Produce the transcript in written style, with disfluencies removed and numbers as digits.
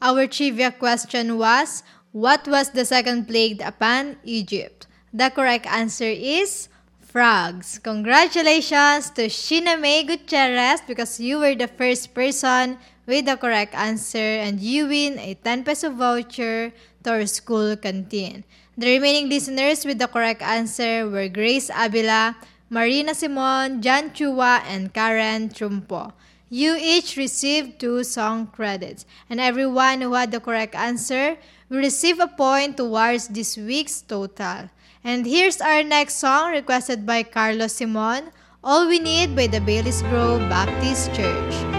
Our trivia question was, what was the second plague upon Egypt? The correct answer is frogs. Congratulations to Sheena May Gutierrez because you were the first person with the correct answer and you win a 10 peso voucher to our school canteen. The remaining listeners with the correct answer were Grace Abila, Marina Simon, John Chua, and Karen Trumpo. You each received 2 song credits, and everyone who had the correct answer will receive a point towards this week's total. And here's our next song requested by Carlos Simon, All We Need by the Baileys Grove Baptist Church.